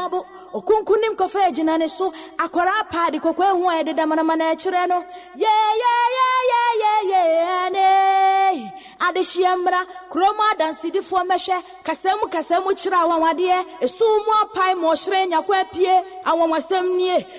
mobo okunkunim kofa ejina ne so akwara paadi kokwe hu ayede mana ekire no ye ne adehyiamra kroma dansidifo mehwe kasemu kira awawade esumu apai mo hire nyakwa pie awonwasem nie